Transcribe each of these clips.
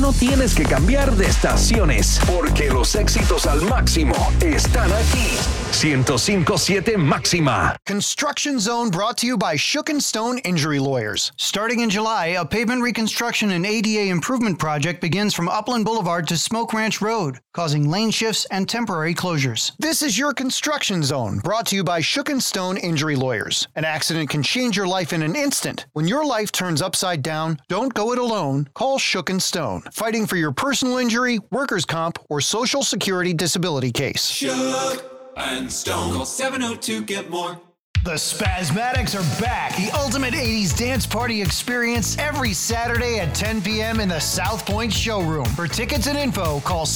no tienes que cambiar de estaciones, porque los éxitos al máximo están aquí. 105.7 Máxima. Construction Zone brought to you by Shook & Stone Injury Lawyers. Starting in July, a pavement reconstruction and ADA improvement project begins from Upland Boulevard to Smoke Ranch Road, causing lane shifts and temporary closures. This is your Construction Zone, brought to you by Shook & Stone Injury Lawyers. An accident can change your life in an instant. When your life turns upside down, don't go it alone. Call Shook & Stone. Fighting for your personal injury, workers' comp, or Social Security disability case. Shook and Stone. Call 702-GET-MORE. The Spasmatics are back. The ultimate 80s dance party experience every Saturday at 10 p.m. in the South Point Showroom. For tickets and info, call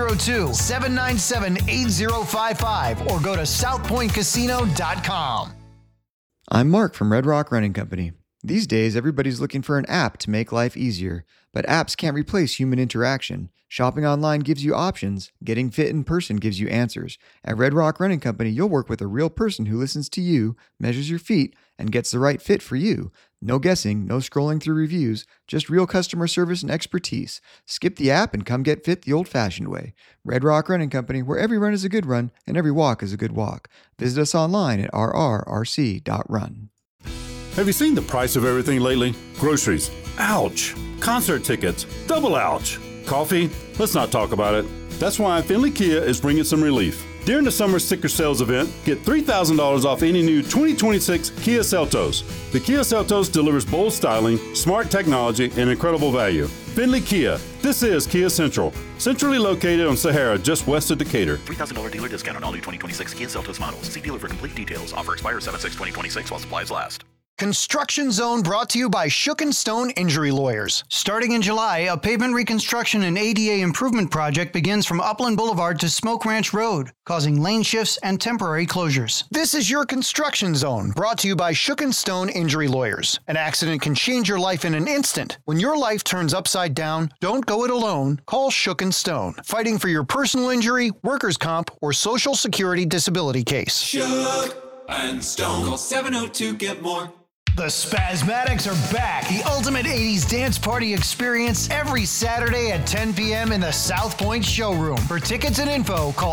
702-797-8055 or go to southpointcasino.com. I'm Mark from Red Rock Running Company. These days, everybody's looking for an app to make life easier, but apps can't replace human interaction. Shopping online gives you options. Getting fit in person gives you answers. At Red Rock Running Company, you'll work with a real person who listens to you, measures your feet, and gets the right fit for you. No guessing, no scrolling through reviews, just real customer service and expertise. Skip the app and come get fit the old-fashioned way. Red Rock Running Company, where every run is a good run and every walk is a good walk. Visit us online at rrrc.run. Have you seen the price of everything lately? Groceries. Ouch. Concert tickets. Double ouch. Coffee? Let's not talk about it. That's why Findlay Kia is bringing some relief. During the summer sticker sales event, get $3,000 off any new 2026 Kia Seltos. The Kia Seltos delivers bold styling, smart technology, and incredible value. Findlay Kia. This is Kia Central. Centrally located on Sahara, just west of Decatur. $3,000 dealer discount on all new 2026 Kia Seltos models. See dealer for complete details. Offer expires 7/6/2026 while supplies last. Construction Zone brought to you by Shook & Stone Injury Lawyers. Starting in July, a pavement reconstruction and ADA improvement project begins from Upland Boulevard to Smoke Ranch Road, causing lane shifts and temporary closures. This is your Construction Zone, brought to you by Shook & Stone Injury Lawyers. An accident can change your life in an instant. When your life turns upside down, don't go it alone. Call Shook & Stone. Fighting for your personal injury, workers' comp, or Social Security disability case. Shook and Stone. Call 702-GET-MORE. The Spasmatics are back. The ultimate 80s dance party experience every Saturday at 10 p.m. in the South Point Showroom. For tickets and info, call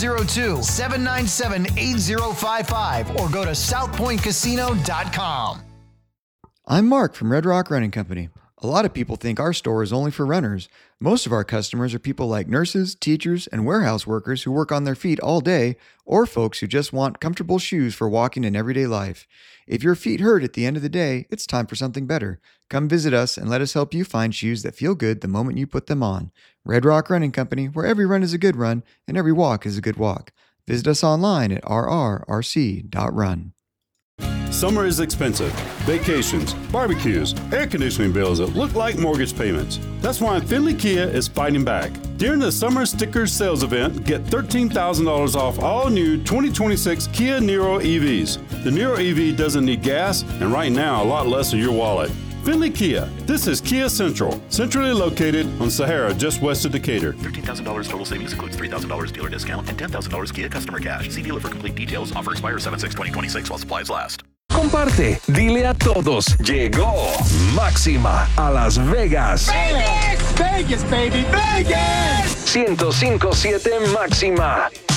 702-797-8055 or go to southpointcasino.com. I'm Mark from Red Rock Running Company. A lot of people think our store is only for runners. Most of our customers are people like nurses, teachers, and warehouse workers who work on their feet all day, or folks who just want comfortable shoes for walking in everyday life. If your feet hurt at the end of the day, it's time for something better. Come visit us and let us help you find shoes that feel good the moment you put them on. Red Rock Running Company, where every run is a good run and every walk is a good walk. Visit us online at rrrc.run. Summer is expensive. Vacations, barbecues, air conditioning bills that look like mortgage payments. That's why Findlay Kia is fighting back. During the summer stickers sales event, get $13,000 off all new 2026 Kia Niro EVs. The Niro EV doesn't need gas, and right now a lot less of your wallet. Findlay Kia. This is Kia Central, centrally located on Sahara, just west of Decatur. $13,000 total savings includes $3,000 dealer discount and $10,000 Kia customer cash. See dealer for complete details. Offer expires 7/6/2026 while supplies last. Comparte, dile a todos, llegó Máxima a Las Vegas. Vegas, Vegas, baby, Vegas. 105.7 Máxima.